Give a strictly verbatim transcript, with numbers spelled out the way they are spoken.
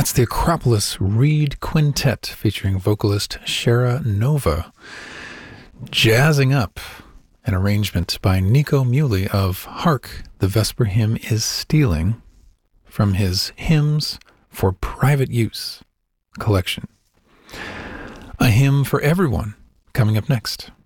That's the Acropolis Reed Quintet featuring vocalist Shara Nova, jazzing up an arrangement by Nico Muhly of Hark, the Vesper Hymn is Stealing, from his Hymns for Private Use collection. A hymn for everyone coming up next.